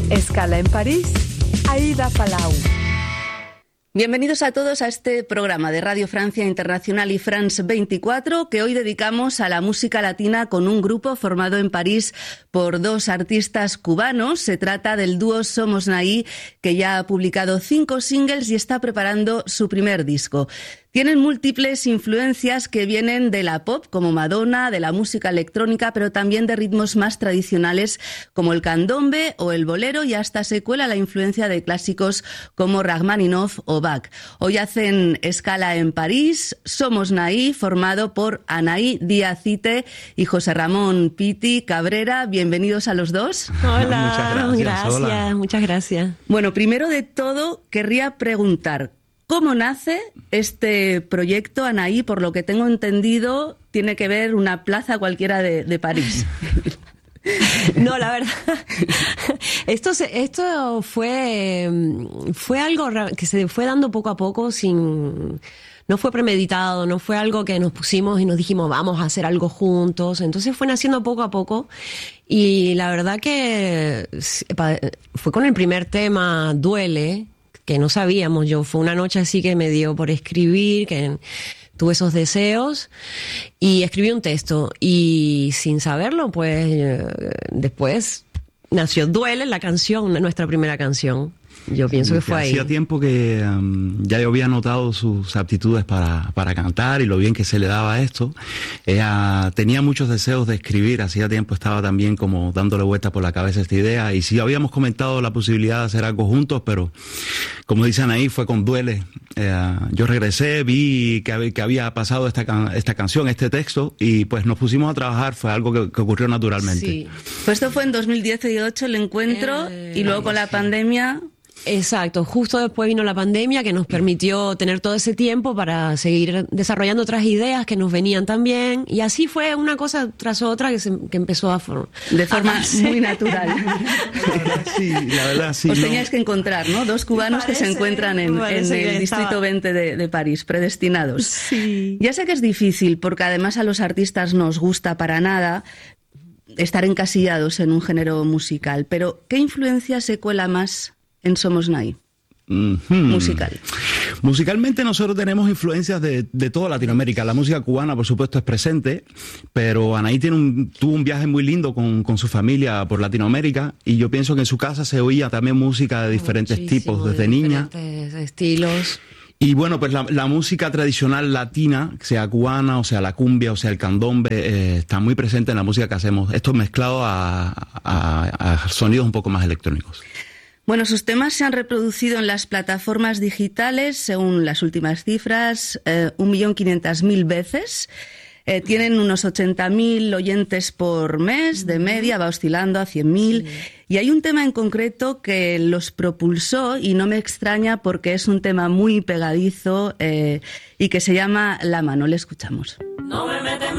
Escala en París, Aida Palau. Bienvenidos a todos a este programa de Radio Francia Internacional y France 24 que hoy dedicamos a la música latina con un grupo formado en París por dos artistas cubanos. Se trata del dúo Somos Naí, que ya ha publicado 5 singles y está preparando su primer disco. Tienen múltiples influencias que vienen de la pop, como Madonna, de la música electrónica, pero también de ritmos más tradicionales como el candombe o el bolero, y hasta se cuela la influencia de clásicos como Rachmaninoff o Bach. Hoy hacen escala en París. Somos Naí, formado por Anaí Díaz-Ite y José Ramón Piti Cabrera. Bienvenidos a los dos. Hola, muchas gracias. Bueno, primero de todo, querría preguntar, ¿cómo nace este proyecto, Anaí? Por lo que tengo entendido, tiene que ver una plaza cualquiera de París. No, la verdad, esto fue algo que se fue dando poco a poco, no fue premeditado, no fue algo que nos pusimos y nos dijimos vamos a hacer algo juntos. Entonces fue naciendo poco a poco, y la verdad que fue con el primer tema, Duele, que no sabíamos. Fue una noche así que me dio por escribir, que tuve esos deseos y escribí un texto, y sin saberlo, pues después nació Duele, la canción, nuestra primera canción. Yo pienso que fue ahí. Hacía tiempo que ya yo había notado sus aptitudes para cantar y lo bien que se le daba esto. Ella tenía muchos deseos de escribir, hacía tiempo estaba también como dándole vuelta por la cabeza esta idea, y sí habíamos comentado la posibilidad de hacer algo juntos, pero como dicen ahí, fue con Duele. Yo regresé, vi que había pasado esta canción, este texto, y pues nos pusimos a trabajar. Fue algo que ocurrió naturalmente. Sí. Pues esto fue en 2018 el encuentro, y luego con la pandemia. Exacto, justo después vino la pandemia, que nos permitió tener todo ese tiempo para seguir desarrollando otras ideas que nos venían también, y así fue una cosa tras otra que empezó de forma muy natural. La verdad, sí. Os teníais que encontrar, ¿no? Dos cubanos que se encuentran en el distrito 20 de París, predestinados. Sí. Ya sé que es difícil, porque además a los artistas no os gusta para nada estar encasillados en un género musical, pero ¿qué influencia se cuela más en Somos Naí? Musical. Musicalmente nosotros tenemos influencias de toda Latinoamérica. La música cubana, por supuesto, es presente, pero Anaí tuvo un viaje muy lindo con su familia por Latinoamérica, y yo pienso que en su casa se oía también música de diferentes tipos, desde niña. Diferentes estilos. Y bueno, pues la música tradicional latina, sea cubana, o sea la cumbia, o sea el candombe, está muy presente en la música que hacemos. Esto mezclado a sonidos un poco más electrónicos. Bueno, sus temas se han reproducido en las plataformas digitales, según las últimas cifras, 1.500.000 veces. Tienen unos 80.000 oyentes por mes, de media, va oscilando a 100.000. Sí. Y hay un tema en concreto que los propulsó, y no me extraña porque es un tema muy pegadizo, y que se llama La Mano. Le escuchamos. No me metes